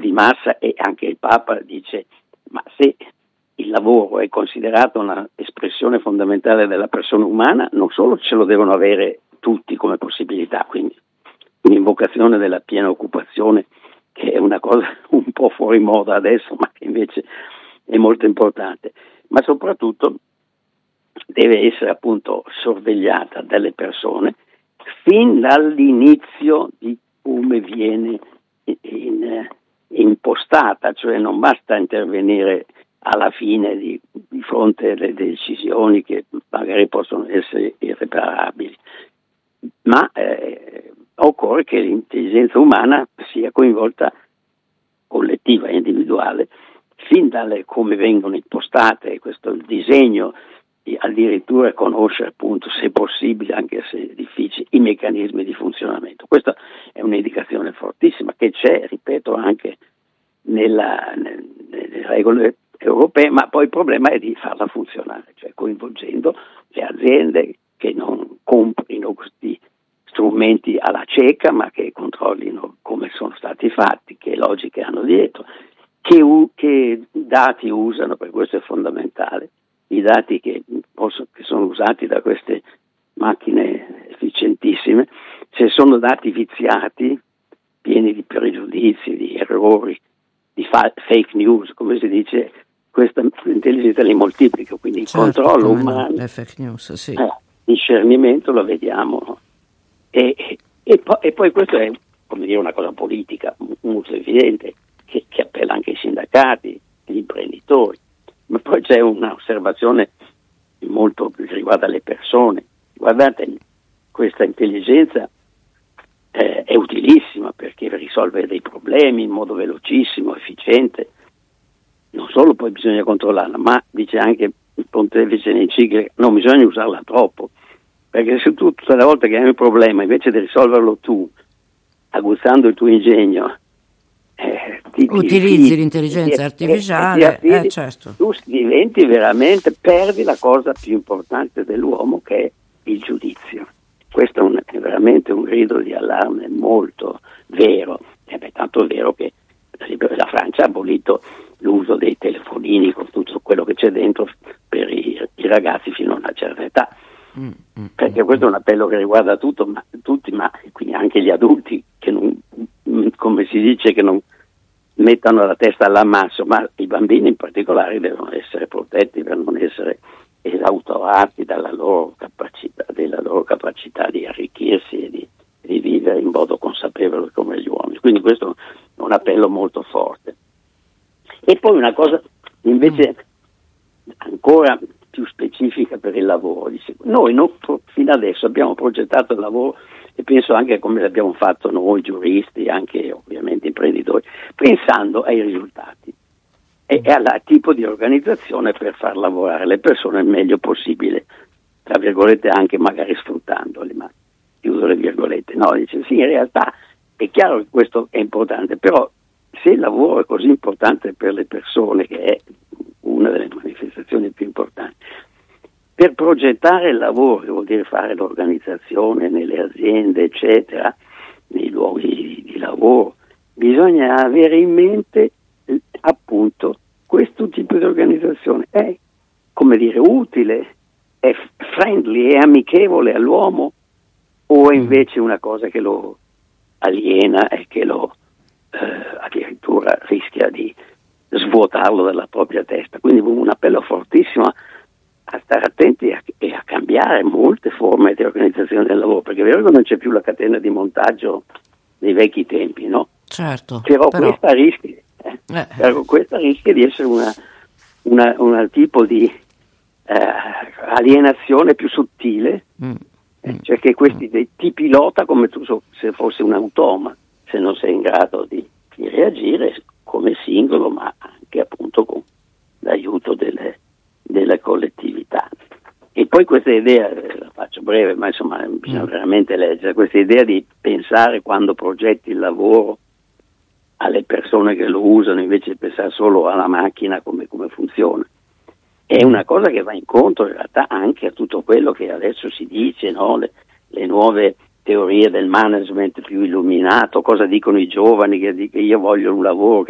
di massa, e anche il Papa dice: ma se il lavoro è considerato una espressione fondamentale della persona umana, non solo ce lo devono avere tutti come possibilità, quindi un'invocazione della piena occupazione, che è una cosa un po' fuori moda adesso, ma che invece è molto importante, ma soprattutto deve essere appunto sorvegliata dalle persone fin dall'inizio di come viene impostata, cioè non basta intervenire alla fine di fronte alle decisioni che magari possono essere irreparabili, ma occorre che l'intelligenza umana sia coinvolta, collettiva e individuale, fin dalle come vengono impostate, questo il disegno, addirittura conoscere appunto, se possibile, anche se difficile, i meccanismi di funzionamento. Questa è un'indicazione fortissima che c'è, ripeto, anche nelle regole europee, ma poi il problema è di farla funzionare, cioè coinvolgendo le aziende che non comprino questi strumenti alla cieca, ma che controllino come sono stati fatti, che logiche hanno dietro, che dati usano, perché questo è fondamentale. I dati che sono usati da queste macchine efficientissime, se sono dati viziati, pieni di pregiudizi, di errori, di fake news, come si dice, questa intelligenza li moltiplica, quindi il controllo umano, le fake news, sì. Discernimento lo vediamo, e poi questo è, come dire, una cosa politica molto evidente, che appella anche ai sindacati, agli imprenditori. Ma poi c'è un'osservazione molto che riguarda le persone. Guardate, questa intelligenza è utilissima perché risolve dei problemi in modo velocissimo, efficiente. Non solo poi bisogna controllarla, ma dice anche il Pontefice enciclica, non bisogna usarla troppo, perché se tu tutte le volte che hai un problema, invece di risolverlo tu, aguzzando il tuo ingegno, utilizzi l'intelligenza artificiale, certo. Tu diventi veramente, perdi la cosa più importante dell'uomo, che è il giudizio. Questo è veramente un grido di allarme molto vero, tanto vero che per esempio la Francia ha abolito l'uso dei telefonini con tutto quello che c'è dentro per i ragazzi fino a una certa età, perché questo è un appello che riguarda tutti, ma quindi anche gli adulti, che non, come si dice, che non mettano la testa all'ammasso, ma i bambini in particolare devono essere protetti per non essere esautorati della loro capacità di arricchirsi e di vivere in modo consapevole come gli uomini. Quindi questo è un appello molto forte. E poi una cosa invece ancora più specifica per il lavoro. Noi fino adesso abbiamo progettato il lavoro, e penso anche come l'abbiamo fatto noi giuristi, anche ovviamente imprenditori, pensando ai risultati e al tipo di organizzazione per far lavorare le persone il meglio possibile, tra virgolette anche magari sfruttandoli, ma chiudo le virgolette. No, dice sì, in realtà è chiaro che questo è importante, però se il lavoro è così importante per le persone, che è una delle manifestazioni più importanti, per progettare il lavoro, che vuol dire fare l'organizzazione nelle aziende, eccetera, nei luoghi di lavoro, bisogna avere in mente appunto questo tipo di organizzazione. È, come dire, utile, è friendly, è amichevole all'uomo, o è invece una cosa che lo aliena e che lo addirittura rischia di svuotarlo dalla propria testa. Quindi un appello fortissimo a stare attenti e a cambiare molte forme di organizzazione del lavoro, perché è vero che non c'è più la catena di montaggio dei vecchi tempi, no? Certo. Però questa rischia di essere un tipo di alienazione più sottile, cioè che ti pilota come se fosse un automa, se non sei in grado di reagire come singolo, ma anche appunto con l'aiuto delle collettività. E poi questa idea, la faccio breve, ma insomma bisogna veramente leggere, questa idea di pensare, quando progetti il lavoro, alle persone che lo usano invece di pensare solo alla macchina, come funziona. È una cosa che va incontro in realtà anche a tutto quello che adesso si dice, no? Le nuove teorie del management più illuminato, cosa dicono i giovani, che io voglio un lavoro